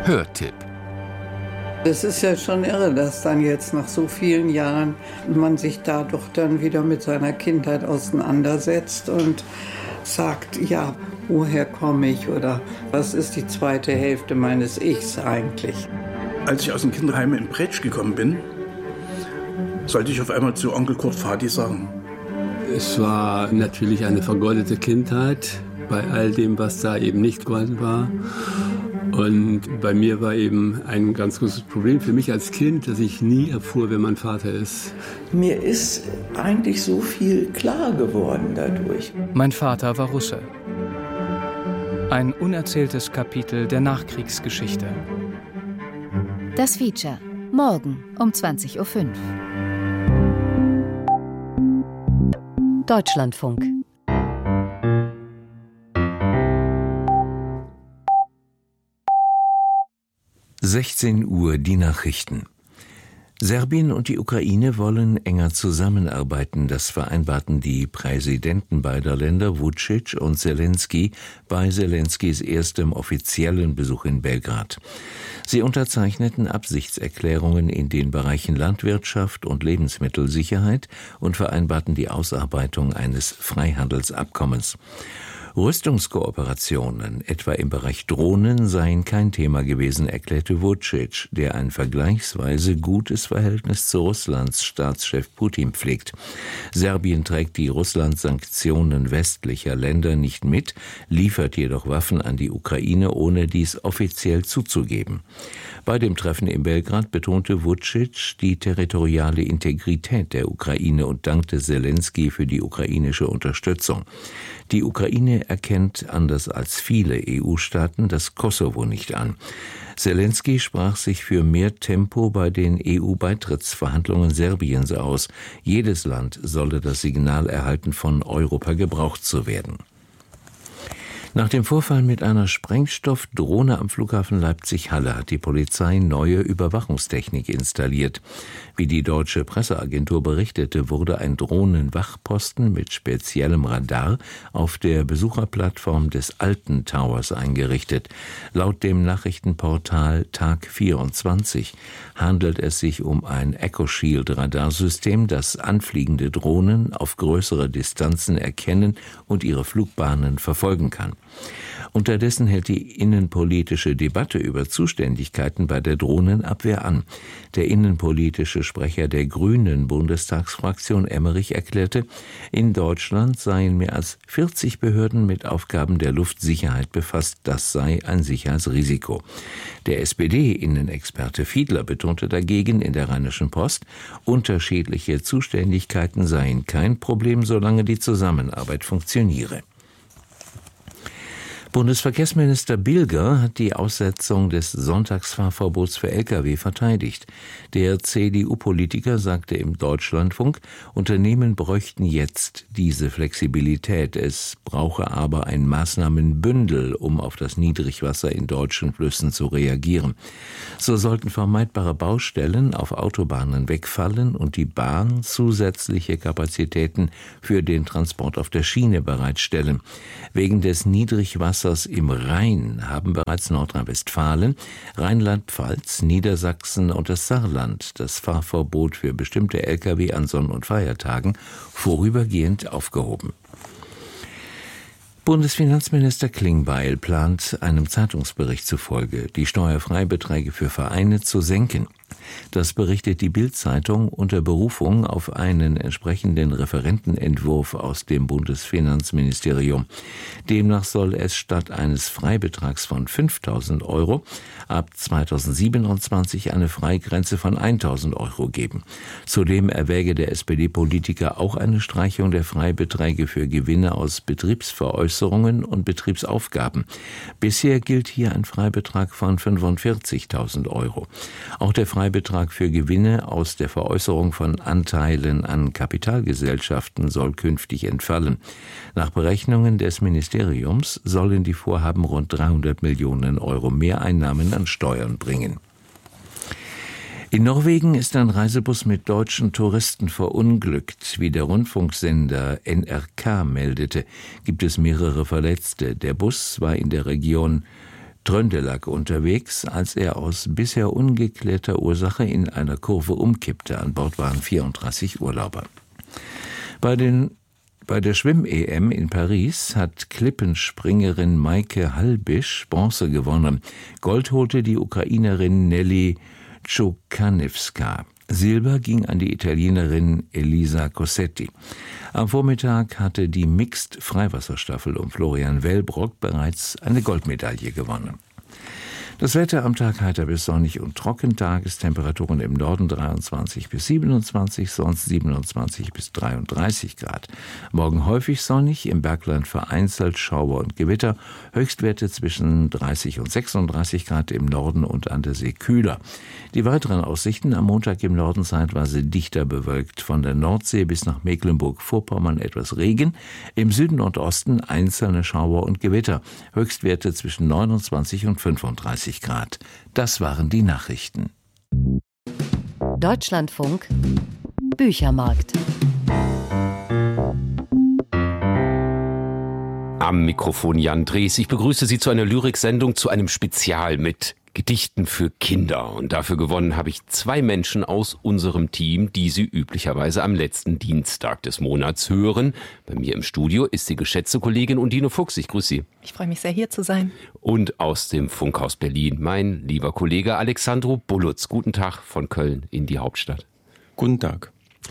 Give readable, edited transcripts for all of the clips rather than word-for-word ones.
Hörtipp. Es ist ja schon irre, dass dann jetzt nach so vielen Jahren man sich da doch dann wieder mit seiner Kindheit auseinandersetzt und sagt, ja, woher komme ich oder was ist die zweite Hälfte meines Ichs eigentlich? Als ich aus dem Kinderheim in Bretsch gekommen bin, sollte ich auf einmal zu Onkel Kurt Vati sagen. Es war natürlich eine vergoldete Kindheit bei all dem, was da eben nicht golden war. Und bei mir war eben ein ganz großes Problem für mich als Kind, dass ich nie erfuhr, wer mein Vater ist. Mir ist eigentlich so viel klar geworden dadurch. Mein Vater war Russe. Ein unerzähltes Kapitel der Nachkriegsgeschichte. Das Feature. Morgen um 20:05 Uhr. Deutschlandfunk. Uhr die Nachrichten. Serbien und die Ukraine wollen enger zusammenarbeiten. Das vereinbarten die Präsidenten beider Länder, Vučić und Zelensky, bei Zelenskys erstem offiziellen Besuch in Belgrad. Sie unterzeichneten Absichtserklärungen in den Bereichen Landwirtschaft und Lebensmittelsicherheit und vereinbarten die Ausarbeitung eines Freihandelsabkommens. Rüstungskooperationen, etwa im Bereich Drohnen, seien kein Thema gewesen, erklärte Vučić, der ein vergleichsweise gutes Verhältnis zu Russlands Staatschef Putin pflegt. Serbien trägt die Russland-Sanktionen westlicher Länder nicht mit, liefert jedoch Waffen an die Ukraine, ohne dies offiziell zuzugeben. Bei dem Treffen in Belgrad betonte Vučić die territoriale Integrität der Ukraine und dankte Zelensky für die ukrainische Unterstützung. Die Ukraine erkennt, anders als viele EU-Staaten, das Kosovo nicht an. Zelensky sprach sich für mehr Tempo bei den EU-Beitrittsverhandlungen Serbiens aus. Jedes Land solle das Signal erhalten, von Europa gebraucht zu werden. Nach dem Vorfall mit einer Sprengstoffdrohne am Flughafen Leipzig-Halle hat die Polizei neue Überwachungstechnik installiert. Wie die deutsche Presseagentur berichtete, wurde ein Drohnenwachposten mit speziellem Radar auf der Besucherplattform des Alten Towers eingerichtet. Laut dem Nachrichtenportal Tag 24 handelt es sich um ein EchoShield-Radarsystem, das anfliegende Drohnen auf größere Distanzen erkennen und ihre Flugbahnen verfolgen kann. Unterdessen hält die innenpolitische Debatte über Zuständigkeiten bei der Drohnenabwehr an. Der innenpolitische Sprecher der Grünen Bundestagsfraktion Emmerich erklärte, in Deutschland seien mehr als 40 Behörden mit Aufgaben der Luftsicherheit befasst. Das sei ein Sicherheitsrisiko. Der SPD-Innenexperte Fiedler betonte dagegen in der Rheinischen Post, unterschiedliche Zuständigkeiten seien kein Problem, solange die Zusammenarbeit funktioniere. Bundesverkehrsminister Bilger hat die Aussetzung des Sonntagsfahrverbots für Lkw verteidigt. Der CDU-Politiker sagte im Deutschlandfunk, Unternehmen bräuchten jetzt diese Flexibilität. Es brauche aber ein Maßnahmenbündel, um auf das Niedrigwasser in deutschen Flüssen zu reagieren. So sollten vermeidbare Baustellen auf Autobahnen wegfallen und die Bahn zusätzliche Kapazitäten für den Transport auf der Schiene bereitstellen. Wegen des Niedrigwassers im Rhein haben bereits Nordrhein-Westfalen, Rheinland-Pfalz, Niedersachsen und das Saarland das Fahrverbot für bestimmte Lkw an Sonn- und Feiertagen vorübergehend aufgehoben. Bundesfinanzminister Klingbeil plant einem Zeitungsbericht zufolge, die Steuerfreibeträge für Vereine zu senken. Das berichtet die Bild-Zeitung unter Berufung auf einen entsprechenden Referentenentwurf aus dem Bundesfinanzministerium. Demnach soll es statt eines Freibetrags von 5.000 € ab 2027 eine Freigrenze von 1.000 € geben. Zudem erwäge der SPD-Politiker auch eine Streichung der Freibeträge für Gewinne aus Betriebsveräußerungen und Betriebsaufgaben. Bisher gilt hier ein Freibetrag von 45.000 €. Auch der Freibetrag für Gewinne aus der Veräußerung von Anteilen an Kapitalgesellschaften soll künftig entfallen. Nach Berechnungen des Ministeriums sollen die Vorhaben rund 300 Millionen € Mehreinnahmen an Steuern bringen. In Norwegen ist ein Reisebus mit deutschen Touristen verunglückt. Wie der Rundfunksender NRK meldete, gibt es mehrere Verletzte. Der Bus war in der Region Trönde lag unterwegs, als er aus bisher ungeklärter Ursache in einer Kurve umkippte. An Bord waren 34 Urlauber. Bei der Schwimm-EM in Paris hat Klippenspringerin Maike Halbisch Bronze gewonnen. Gold holte die Ukrainerin Nelly Czukanewska. Silber ging an die Italienerin Elisa Cossetti. Am Vormittag hatte die Mixed-Freiwasserstaffel um Florian Wellbrock bereits eine Goldmedaille gewonnen. Das Wetter am Tag heiter bis sonnig und trocken, Tagestemperaturen im Norden 23 bis 27, sonst 27 bis 33 Grad. Morgen häufig sonnig, im Bergland vereinzelt Schauer und Gewitter, Höchstwerte zwischen 30 und 36 Grad im Norden und an der See kühler. Die weiteren Aussichten: am Montag im Norden zeitweise dichter bewölkt, von der Nordsee bis nach Mecklenburg-Vorpommern etwas Regen, im Süden und Osten einzelne Schauer und Gewitter, Höchstwerte zwischen 29 und 35 Grad. Das waren die Nachrichten. Deutschlandfunk Büchermarkt. Am Mikrofon Jan Drees. Ich begrüße Sie zu einer Lyriksendung, zu einem Spezial mit Gedichten für Kinder. Und dafür gewonnen habe ich 2 Menschen aus unserem Team, die Sie üblicherweise am letzten Dienstag des Monats hören. Bei mir im Studio ist die geschätzte Kollegin Undine Fuchs. Ich grüße Sie. Ich freue mich sehr, hier zu sein. Und aus dem Funkhaus Berlin mein lieber Kollege Alexandro Bullutz. Guten Tag von Köln in die Hauptstadt. Guten Tag.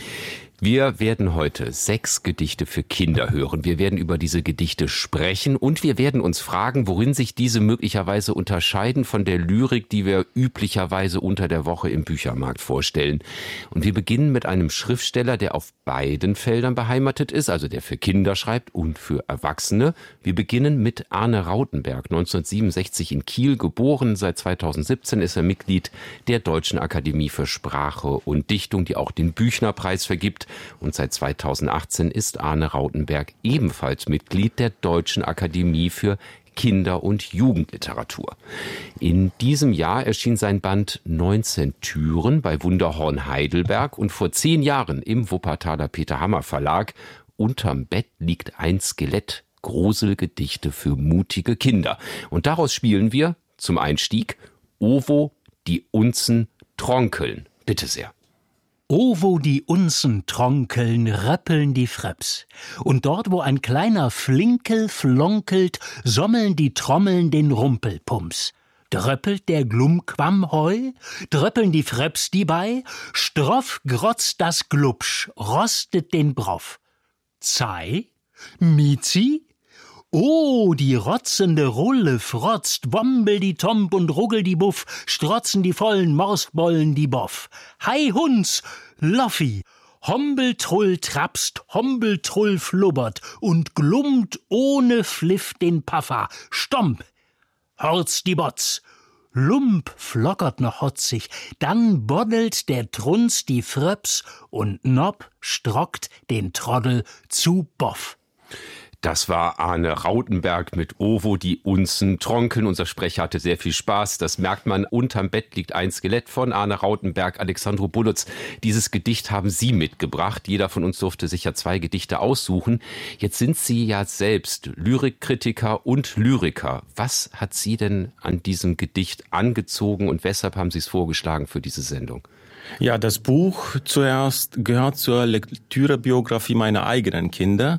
Wir werden heute 6 Gedichte für Kinder hören. Wir werden über diese Gedichte sprechen und wir werden uns fragen, worin sich diese möglicherweise unterscheiden von der Lyrik, die wir üblicherweise unter der Woche im Büchermarkt vorstellen. Und wir beginnen mit einem Schriftsteller, der auf beiden Feldern beheimatet ist, also der für Kinder schreibt und für Erwachsene. Wir beginnen mit Arne Rautenberg, 1967 in Kiel geboren. Seit 2017 ist er Mitglied der Deutschen Akademie für Sprache und Dichtung, die auch den Büchner-Preis vergibt. Und seit 2018 ist Arne Rautenberg ebenfalls Mitglied der Deutschen Akademie für Kinder- und Jugendliteratur. In diesem Jahr erschien sein Band 19 Türen bei Wunderhorn Heidelberg und vor 10 Jahren im Wuppertaler Peter Hammer Verlag Unterm Bett liegt ein Skelett, Gruselgedichte für mutige Kinder. Und daraus spielen wir zum Einstieg Owo die Unzen tronkeln. Bitte sehr. O, wo die Unzen tronkeln, röppeln die Freps. Und dort, wo ein kleiner Flinkel flonkelt, sommeln die Trommeln den Rumpelpumps. Dröppelt der Glumquam heu, dröppeln die Freps die bei, stroff grotzt das Glubsch, rostet den Broff. Zei? Miezi? Oh, die rotzende Rulle frotzt, wombel die Tomp und ruggel die Buff, strotzen die vollen Morstbollen die Boff. Hei Hunds, Loffi, Hombeltrull trapst, Hombeltrull flubbert und glummt ohne Fliff den Paffer. Stomp, Horz die Botz, Lump flockert noch hotzig, dann boddelt der Trunz die Fröps und Nopp strockt den Troddel zu Boff. Das war Arne Rautenberg mit Owo die Unzen tronkeln. Unser Sprecher hatte sehr viel Spaß. Das merkt man. Unterm Bett liegt ein Skelett von Arne Rautenberg. Alexandro Bullutz, dieses Gedicht haben Sie mitgebracht. Jeder von uns durfte sich ja 2 Gedichte aussuchen. Jetzt sind Sie ja selbst Lyrikkritiker und Lyriker. Was hat Sie denn an diesem Gedicht angezogen und weshalb haben Sie es vorgeschlagen für diese Sendung? Ja, das Buch zuerst gehört zur Lektürebiografie meiner eigenen Kinder.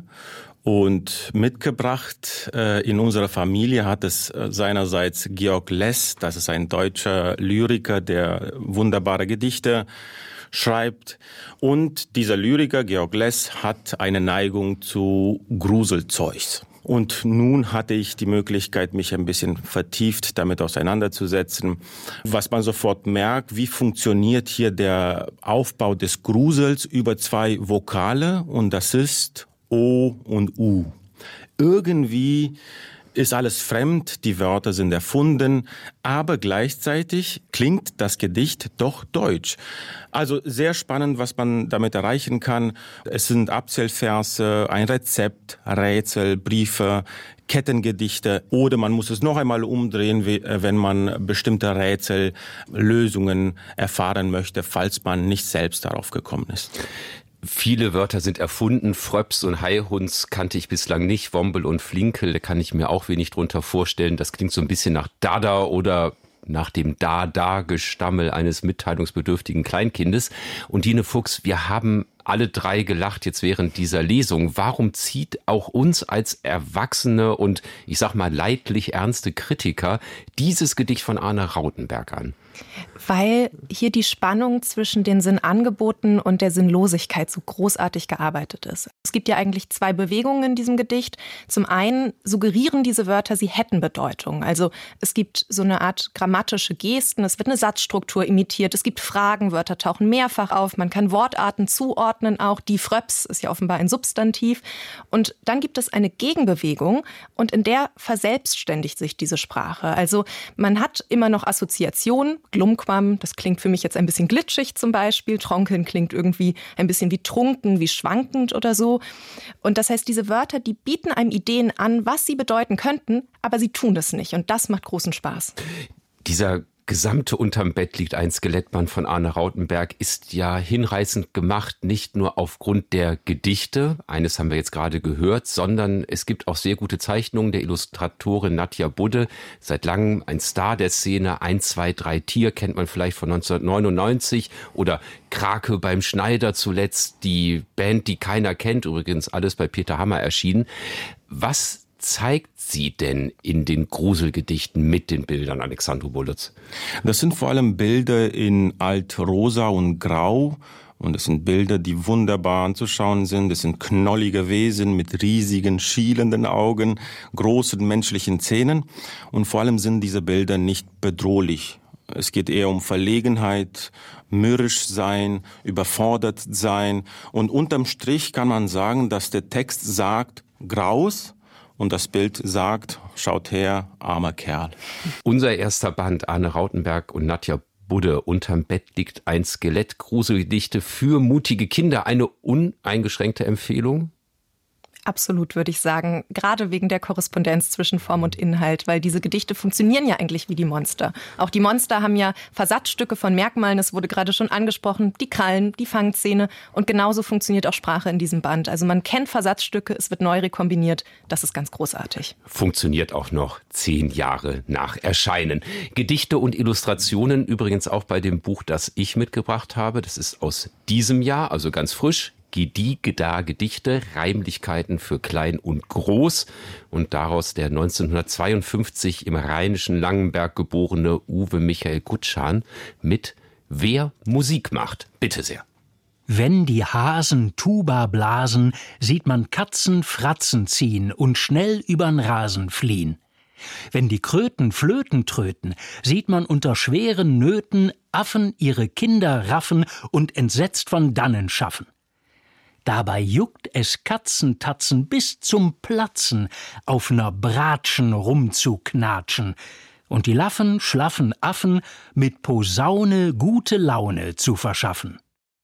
Und mitgebracht in unserer Familie hat es seinerseits Georg Less, das ist ein deutscher Lyriker, der wunderbare Gedichte schreibt. Und dieser Lyriker, Georg Less, hat eine Neigung zu Gruselzeugs. Und nun hatte ich die Möglichkeit, mich ein bisschen vertieft damit auseinanderzusetzen. Was man sofort merkt, wie funktioniert hier der Aufbau des Grusels über 2 Vokale, und das ist O und U. Irgendwie ist alles fremd, die Wörter sind erfunden, aber gleichzeitig klingt das Gedicht doch deutsch. Also sehr spannend, was man damit erreichen kann. Es sind Abzählverse, ein Rezept, Rätsel, Briefe, Kettengedichte, oder man muss es noch einmal umdrehen, wenn man bestimmte Rätsellösungen erfahren möchte, falls man nicht selbst darauf gekommen ist. Viele Wörter sind erfunden. Fröps und Haihunds kannte ich bislang nicht. Wombel und Flinkel, da kann ich mir auch wenig drunter vorstellen. Das klingt so ein bisschen nach Dada oder nach dem Da-Da-Gestammel eines mitteilungsbedürftigen Kleinkindes. Und Dine Fuchs, wir haben alle drei gelacht jetzt während dieser Lesung. Warum zieht auch uns als erwachsene und ich sag mal leidlich ernste Kritiker dieses Gedicht von Arne Rautenberg an? Weil hier die Spannung zwischen den Sinnangeboten und der Sinnlosigkeit so großartig gearbeitet ist. Es gibt ja eigentlich zwei Bewegungen in diesem Gedicht. Zum einen suggerieren diese Wörter, sie hätten Bedeutung. Also es gibt so eine Art grammatische Gesten, es wird eine Satzstruktur imitiert, es gibt Fragen, Wörter tauchen mehrfach auf, man kann Wortarten zuordnen auch. Die Fröps ist ja offenbar ein Substantiv. Und dann gibt es eine Gegenbewegung und in der verselbstständigt sich diese Sprache. Also man hat immer noch Assoziationen. Glumquam, das klingt für mich jetzt ein bisschen glitschig zum Beispiel. Tronkeln klingt irgendwie ein bisschen wie trunken, wie schwankend oder so. Und das heißt, diese Wörter, die bieten einem Ideen an, was sie bedeuten könnten, aber sie tun das nicht. Und das macht großen Spaß. Dieser gesamte Unterm Bett liegt ein Skelettband von Arne Rautenberg ist ja hinreißend gemacht, nicht nur aufgrund der Gedichte, eines haben wir jetzt gerade gehört, sondern es gibt auch sehr gute Zeichnungen der Illustratorin Nadja Budde, seit langem ein Star der Szene, 1, 2, 3 Tier kennt man vielleicht von 1999 oder Krake beim Schneider zuletzt, die Band, die keiner kennt, übrigens alles bei Peter Hammer erschienen. Was zeigt sie denn in den Gruselgedichten mit den Bildern, Alexandru Bulutz? Das sind vor allem Bilder in Altrosa und Grau. Und es sind Bilder, die wunderbar anzuschauen sind. Es sind knollige Wesen mit riesigen, schielenden Augen, großen menschlichen Zähnen. Und vor allem sind diese Bilder nicht bedrohlich. Es geht eher um Verlegenheit, mürrisch sein, überfordert sein. Und unterm Strich kann man sagen, dass der Text sagt, Graus, und das Bild sagt, schaut her, armer Kerl. Unser erster Band, Arne Rautenberg und Nadja Budde, Unterm Bett liegt ein Skelett, Gruselgedichte für mutige Kinder. Eine uneingeschränkte Empfehlung? Absolut, würde ich sagen. Gerade wegen der Korrespondenz zwischen Form und Inhalt, weil diese Gedichte funktionieren ja eigentlich wie die Monster. Auch die Monster haben ja Versatzstücke von Merkmalen, es wurde gerade schon angesprochen, die Krallen, die Fangzähne und genauso funktioniert auch Sprache in diesem Band. Also man kennt Versatzstücke, es wird neu rekombiniert, das ist ganz großartig. Funktioniert auch noch 10 Jahre nach Erscheinen. Gedichte und Illustrationen übrigens auch bei dem Buch, das ich mitgebracht habe. Das ist aus diesem Jahr, also ganz frisch. Gediegeda Gedichte, Reimlichkeiten für Klein und Groß und daraus der 1952 im rheinischen Langenberg geborene Uwe Michael Gutschan mit Wer Musik macht. Bitte sehr. Wenn die Hasen Tuba blasen, sieht man Katzen Fratzen ziehen und schnell übern Rasen fliehen. Wenn die Kröten Flöten tröten, sieht man unter schweren Nöten Affen ihre Kinder raffen und entsetzt von dannen schaffen. Dabei juckt es Katzentatzen bis zum Platzen, auf ner Bratschen rumzuknatschen und die laffen, schlaffen Affen mit Posaune gute Laune zu verschaffen.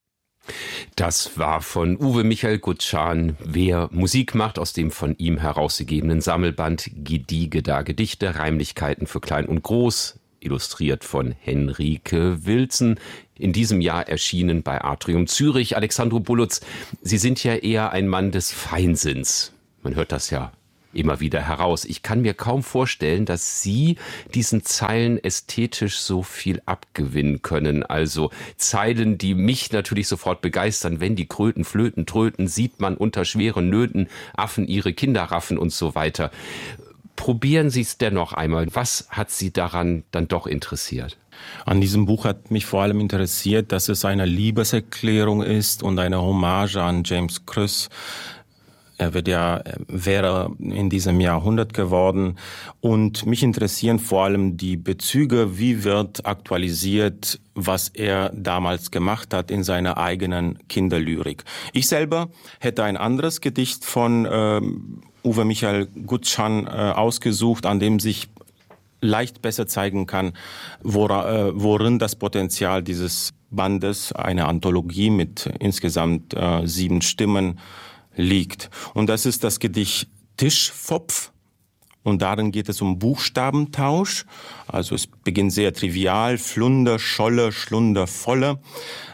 Das war von Uwe Michael Gutschan, Wer Musik macht, aus dem von ihm herausgegebenen Sammelband Gediegeda Gedichte, Reimlichkeiten für Klein und Groß, illustriert von Henrike Wilzen. In diesem Jahr erschienen bei Atrium Zürich. Alexandru Bulutz, Sie sind ja eher ein Mann des Feinsinns. Man hört das ja immer wieder heraus. Ich kann mir kaum vorstellen, dass Sie diesen Zeilen ästhetisch so viel abgewinnen können. Also Zeilen, die mich natürlich sofort begeistern. Wenn die Kröten Flöten tröten, sieht man unter schweren Nöten Affen ihre Kinder raffen und so weiter. Probieren Sie es dennoch einmal. Was hat Sie daran dann doch interessiert? An diesem Buch hat mich vor allem interessiert, dass es eine Liebeserklärung ist und eine Hommage an James Krüss. Er wäre in diesem Jahr 100 geworden. Und mich interessieren vor allem die Bezüge, wie wird aktualisiert, was er damals gemacht hat in seiner eigenen Kinderlyrik. Ich selber hätte ein anderes Gedicht von Uwe Michael Gutschan ausgesucht, an dem sich leicht besser zeigen kann, worin das Potenzial dieses Bandes, eine Anthologie mit insgesamt 7 Stimmen, liegt. Und das ist das Gedicht Tischfopf. Und darin geht es um Buchstabentausch. Also es beginnt sehr trivial, Flunder, Scholle, Schlunder, Volle.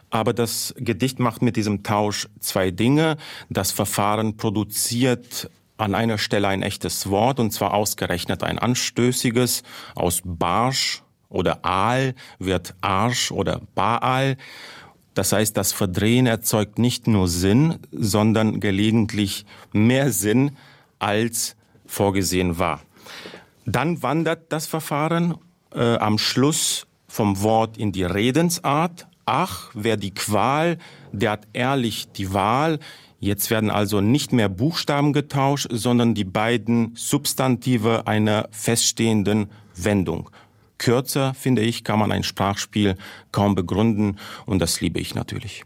Aber das Gedicht macht mit diesem Tausch zwei Dinge. Das Verfahren produziert an einer Stelle ein echtes Wort, und zwar ausgerechnet ein anstößiges. Aus Barsch oder Aal wird Arsch oder Baal. Das heißt, das Verdrehen erzeugt nicht nur Sinn, sondern gelegentlich mehr Sinn, als vorgesehen war. Dann wandert das Verfahren am Schluss vom Wort in die Redensart. Ach, wer die Qual, der hat ehrlich die Wahl. Jetzt werden also nicht mehr Buchstaben getauscht, sondern die beiden Substantive einer feststehenden Wendung. Kürzer, finde ich, kann man ein Sprachspiel kaum begründen, und das liebe ich natürlich.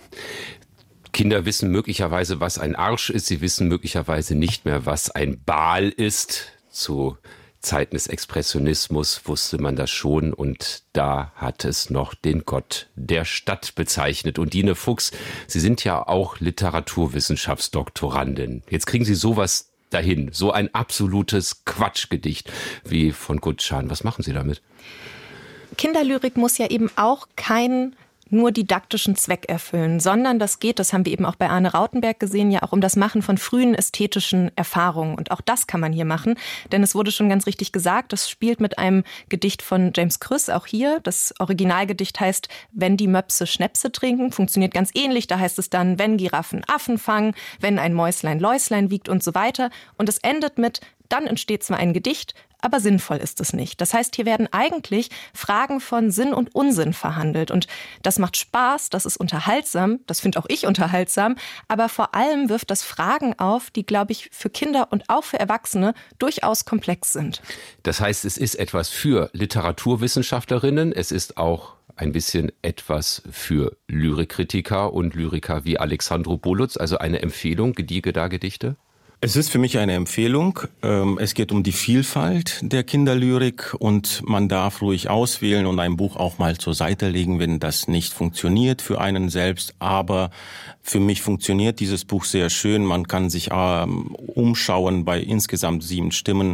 Kinder wissen möglicherweise, was ein Arsch ist. Sie wissen möglicherweise nicht mehr, was ein Baal ist. Zu Zeiten des Expressionismus wusste man das schon, und da hat es noch den Gott der Stadt bezeichnet. Undine Fuchs, Sie sind ja auch Literaturwissenschaftsdoktorandin. Jetzt kriegen Sie sowas dahin, so ein absolutes Quatschgedicht wie von Gutschan. Was machen Sie damit? Kinderlyrik muss ja eben auch keinen nur didaktischen Zweck erfüllen, sondern das haben wir eben auch bei Arne Rautenberg gesehen, ja auch um das Machen von frühen ästhetischen Erfahrungen. Und auch das kann man hier machen, denn es wurde schon ganz richtig gesagt, das spielt mit einem Gedicht von James Krüss auch hier. Das Originalgedicht heißt, wenn die Möpse Schnäpse trinken, funktioniert ganz ähnlich. Da heißt es dann, wenn Giraffen Affen fangen, wenn ein Mäuslein Läuslein wiegt und so weiter. Und es endet mit, dann entsteht zwar ein Gedicht, aber sinnvoll ist es nicht. Das heißt, hier werden eigentlich Fragen von Sinn und Unsinn verhandelt. Und das macht Spaß, das ist unterhaltsam, das finde auch ich unterhaltsam, aber vor allem wirft das Fragen auf, die, glaube ich, für Kinder und auch für Erwachsene durchaus komplex sind. Das heißt, es ist etwas für Literaturwissenschaftlerinnen, es ist auch ein bisschen etwas für Lyrikkritiker und Lyriker wie Alexandru Bolutz, also eine Empfehlung, Gedichte? Es ist für mich eine Empfehlung. Es geht um die Vielfalt der Kinderlyrik, und man darf ruhig auswählen und ein Buch auch mal zur Seite legen, wenn das nicht funktioniert für einen selbst. Aber für mich funktioniert dieses Buch sehr schön. Man kann sich umschauen bei insgesamt 7 Stimmen.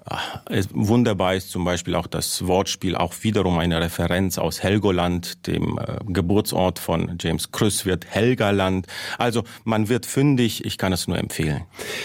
Wunderbar ist zum Beispiel auch das Wortspiel, auch wiederum eine Referenz aus Helgoland, dem Geburtsort von James Krüss wird Helgaland. Also man wird fündig, ich kann es nur empfehlen.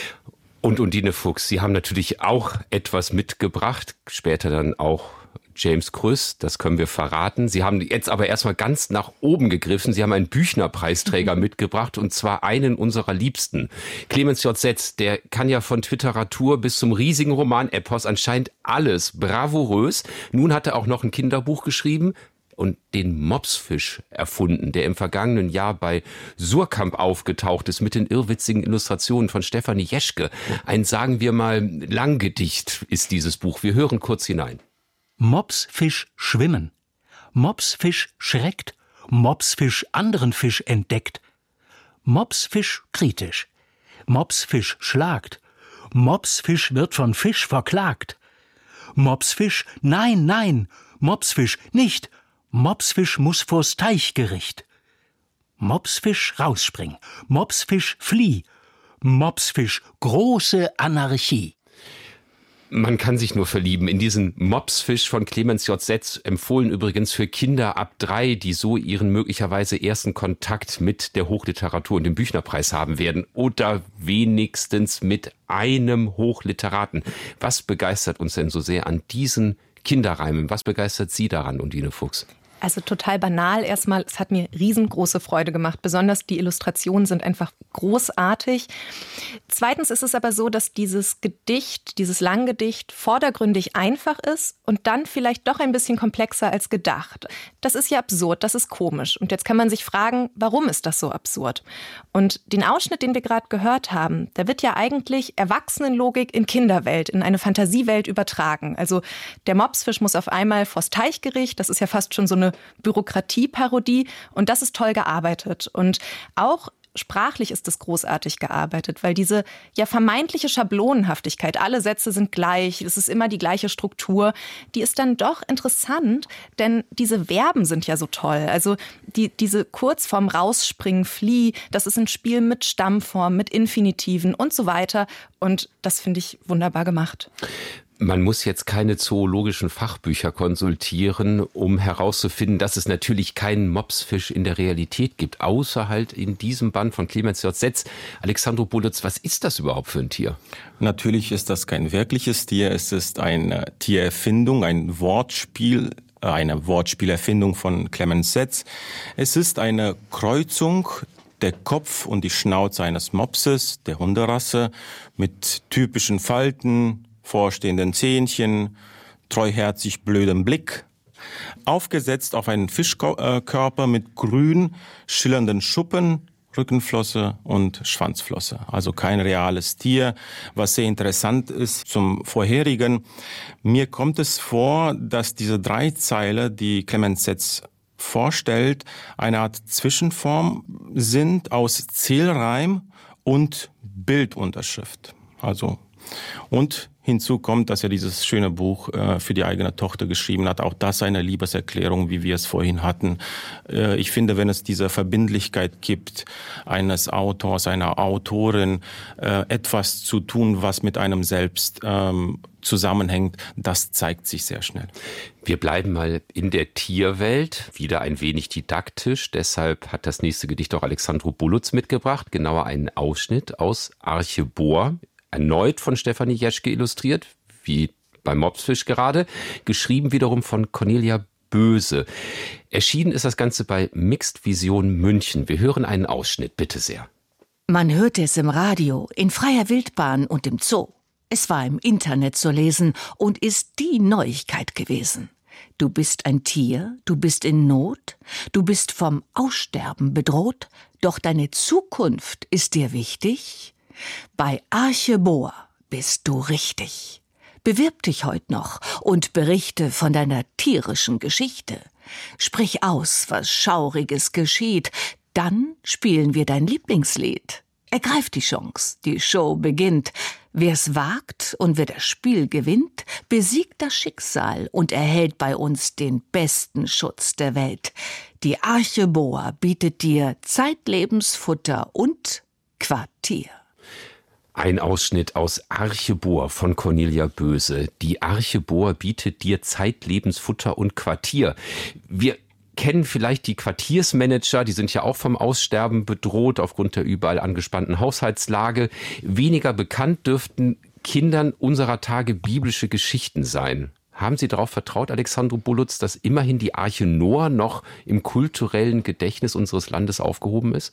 Und Undine Fuchs, Sie haben natürlich auch etwas mitgebracht, später dann auch James Krüss, das können wir verraten. Sie haben jetzt aber erstmal ganz nach oben gegriffen. Sie haben einen Büchner-Preisträger mitgebracht, und zwar einen unserer Liebsten. Clemens J. Setz, der kann ja von Twitteratur bis zum riesigen Roman-Epos anscheinend alles bravourös. Nun hat er auch noch ein Kinderbuch geschrieben und den Mopsfisch erfunden, der im vergangenen Jahr bei Surkamp aufgetaucht ist mit den irrwitzigen Illustrationen von Stefanie Jeschke. Ein, sagen wir mal, Langgedicht ist dieses Buch. Wir hören kurz hinein. Mopsfisch schwimmen. Mopsfisch schreckt. Mopsfisch anderen Fisch entdeckt. Mopsfisch kritisch. Mopsfisch schlagt. Mopsfisch wird von Fisch verklagt. Mopsfisch, nein, nein. Mopsfisch nicht. Mopsfisch muss vors Teichgericht. Mopsfisch rausspring. Mopsfisch flieh. Mopsfisch große Anarchie. Man kann sich nur verlieben in diesen Mopsfisch von Clemens J. Setz, empfohlen übrigens für Kinder ab 3, die so ihren möglicherweise ersten Kontakt mit der Hochliteratur und dem Büchnerpreis haben werden. Oder wenigstens mit einem Hochliteraten. Was begeistert uns denn so sehr an diesen Kinderreimen? Was begeistert Sie daran, Undine Fuchs? Also total banal erstmal, es hat mir riesengroße Freude gemacht. Besonders die Illustrationen sind einfach großartig. Zweitens ist es aber so, dass dieses Gedicht, dieses Langgedicht vordergründig einfach ist und dann vielleicht doch ein bisschen komplexer als gedacht. Das ist ja absurd, das ist komisch. Und jetzt kann man sich fragen, warum ist das so absurd? Und den Ausschnitt, den wir gerade gehört haben, da wird ja eigentlich Erwachsenenlogik in Kinderwelt, in eine Fantasiewelt übertragen. Also der Mopsfisch muss auf einmal vors Teichgericht, das ist ja fast schon so eine Bürokratieparodie, und das ist toll gearbeitet. Und auch sprachlich ist es großartig gearbeitet, weil diese ja vermeintliche Schablonenhaftigkeit, alle Sätze sind gleich, es ist immer die gleiche Struktur, die ist dann doch interessant, denn diese Verben sind ja so toll. Also diese Kurzform rausspringen, flieh, das ist ein Spiel mit Stammform, mit Infinitiven und so weiter, und das finde ich wunderbar gemacht. Man muss jetzt keine zoologischen Fachbücher konsultieren, um herauszufinden, dass es natürlich keinen Mopsfisch in der Realität gibt, außer halt in diesem Band von Clemens J. Setz. Alexandro Bulutz, was ist das überhaupt für ein Tier? Natürlich ist das kein wirkliches Tier, es ist eine Tiererfindung, eine Wortspielerfindung von Clemens Setz. Es ist eine Kreuzung der Kopf und die Schnauze eines Mopses, der Hunderasse, mit typischen Falten, vorstehenden Zähnchen, treuherzig blödem Blick, aufgesetzt auf einen Fischkörper mit grün schillernden Schuppen, Rückenflosse und Schwanzflosse. Also kein reales Tier. Was sehr interessant ist zum vorherigen, mir kommt es vor, dass diese 3 Zeilen, die Clemens Setz vorstellt, eine Art Zwischenform sind aus Zählreim und Bildunterschrift. Und hinzu kommt, dass er dieses schöne Buch für die eigene Tochter geschrieben hat. Auch das eine Liebeserklärung, wie wir es vorhin hatten. Ich finde, wenn es diese Verbindlichkeit gibt, eines Autors, einer Autorin, etwas zu tun, was mit einem selbst zusammenhängt, das zeigt sich sehr schnell. Wir bleiben mal in der Tierwelt, wieder ein wenig didaktisch. Deshalb hat das nächste Gedicht auch Alexandro Bulutz mitgebracht, genauer einen Ausschnitt aus Archebor. Erneut von Stefanie Jeschke illustriert, wie beim Mopsfisch gerade, geschrieben wiederum von Cornelia Böse. Erschienen ist das Ganze bei Mixed Vision München. Wir hören einen Ausschnitt, bitte sehr. Man hörte es im Radio, in freier Wildbahn und im Zoo. Es war im Internet zu lesen und ist die Neuigkeit gewesen. Du bist ein Tier, du bist in Not, du bist vom Aussterben bedroht, doch deine Zukunft ist dir wichtig. Bei Archebor bist du richtig. Bewirb dich heut noch und berichte von deiner tierischen Geschichte. Sprich aus, was Schauriges geschieht, dann spielen wir dein Lieblingslied. Ergreif die Chance, die Show beginnt. Wer's wagt und wer das Spiel gewinnt, besiegt das Schicksal und erhält bei uns den besten Schutz der Welt. Die Archebor bietet dir Zeitlebensfutter und Quartier. Ein Ausschnitt aus Archebor von Cornelia Böse. Die Archebor bietet dir Zeitlebensfutter und Quartier. Wir kennen vielleicht die Quartiersmanager, die sind ja auch vom Aussterben bedroht aufgrund der überall angespannten Haushaltslage. Weniger bekannt dürften Kindern unserer Tage biblische Geschichten sein. Haben Sie darauf vertraut, Alexandro Bulutz, dass immerhin die Arche Noah noch im kulturellen Gedächtnis unseres Landes aufgehoben ist?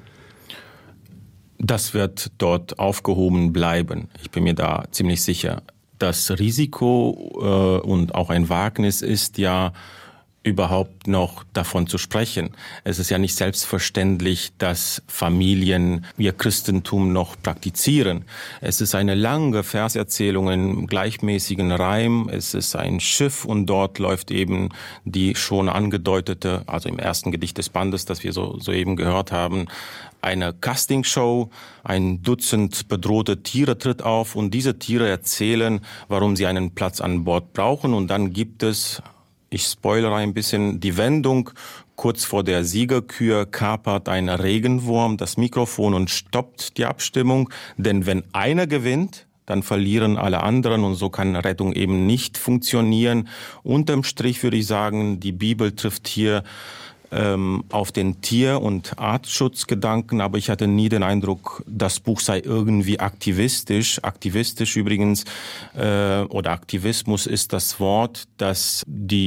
Das wird dort aufgehoben bleiben. Ich bin mir da ziemlich sicher. Das Risiko und auch ein Wagnis ist ja überhaupt noch davon zu sprechen. Es ist ja nicht selbstverständlich, dass Familien ihr Christentum noch praktizieren. Es ist eine lange Verserzählung im gleichmäßigen Reim. Es ist ein Schiff und dort läuft eben die schon angedeutete, also im ersten Gedicht des Bandes, das wir soeben gehört haben, eine Castingshow. Ein Dutzend bedrohte Tiere tritt auf und diese Tiere erzählen, warum sie einen Platz an Bord brauchen. Und dann gibt es, ich spoilere ein bisschen, die Wendung. Kurz vor der Siegerkür kapert ein Regenwurm das Mikrofon und stoppt die Abstimmung. Denn wenn einer gewinnt, dann verlieren alle anderen und so kann Rettung eben nicht funktionieren. Unterm Strich würde ich sagen, die Bibel trifft hier auf den Tier- und Artschutzgedanken, aber ich hatte nie den Eindruck, das Buch sei irgendwie aktivistisch. Aktivistisch übrigens, oder Aktivismus ist das Wort, das die